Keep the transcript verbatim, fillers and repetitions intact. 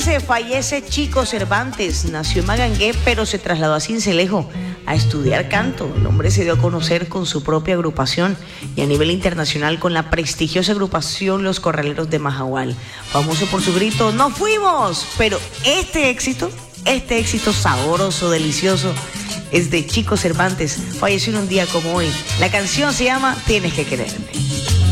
Imagínense, fallece Chico Cervantes, nació en Magangué, pero se trasladó a Sincelejo a estudiar canto. El hombre se dio a conocer con su propia agrupación y a nivel internacional con la prestigiosa agrupación Los Corraleros de Majagual, famoso por su grito "¡Nos fuimos!". Pero este éxito, este éxito sabroso, delicioso, es de Chico Cervantes, falleció en un día como hoy. La canción se llama Tienes que quererme.